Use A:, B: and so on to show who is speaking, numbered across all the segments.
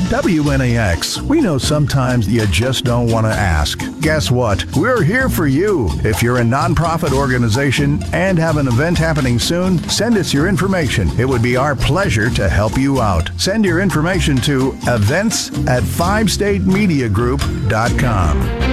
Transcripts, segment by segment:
A: WNAX, we know sometimes you just don't want to ask. Guess what? We're here for you. If you're a nonprofit organization and have an event happening soon, send us your information. It would be our pleasure to help you out. Send your information to events@fivestatemediagroup.com.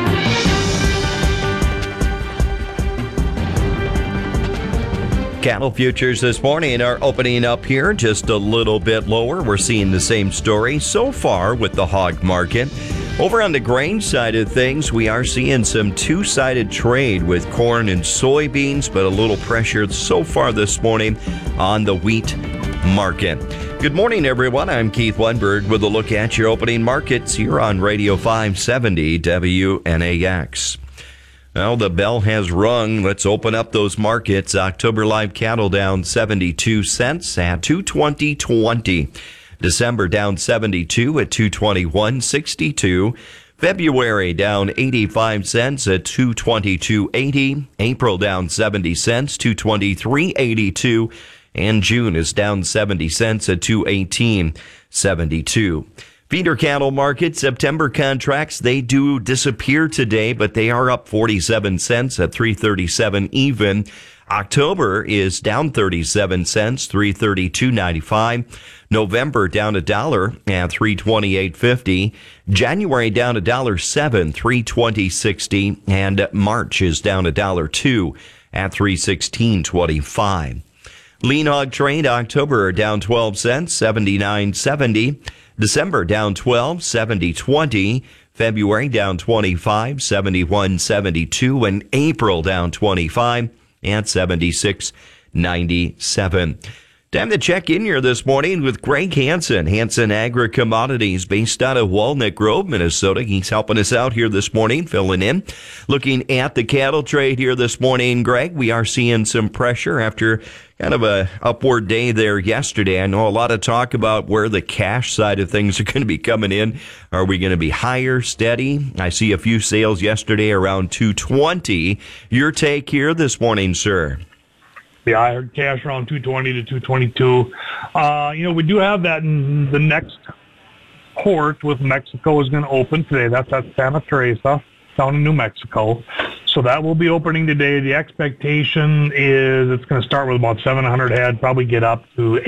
B: Cattle futures this morning are opening up here just a little bit lower. We're seeing the same story so far with the hog market. Over on the grain side of things, we are seeing some two-sided trade with corn and soybeans, but a little pressure so far this morning on the wheat market. Good morning, everyone. I'm Keith Lundberg with a look at your opening markets here on Radio 570 WNAX. Well, the bell has rung. Let's open up those markets. October live cattle down 72 cents at 220.20. December down 72 at 221.62. February down 85 cents at 222.80. April down 70 cents, 223.82. And June is down 70 cents at 218.72. Feeder cattle market, September contracts, they do disappear today, but they are up 47 cents at 337 even. October is down 37 cents, 332.95. November down $1 at 328.50. January down $1.07, 320.60. And March is down $1.02 at 316.25. Lean hog trade, October down 12 cents, 79.70. December down 12, 70.20. February down 25, 71.72. And April down 25 at 76.97. Time to check in here this morning with Greg Hansen, Hansen Agri-Commodities, based out of Walnut Grove, Minnesota. He's helping us out here this morning, filling in. Looking at the cattle trade here this morning, Greg, we are seeing some pressure after kind of a upward day there yesterday. I know a lot of talk about where the cash side of things are going to be coming in. Are we going to be higher, steady? I see a few sales yesterday around 220. Your take here this morning, sir?
C: Yeah, I heard cash around 220 to 222. We do have that in the next port with Mexico is going to open today. That's at Santa Teresa down in New Mexico. So that will be opening today. The expectation is it's going to start with about 700 head, probably get up to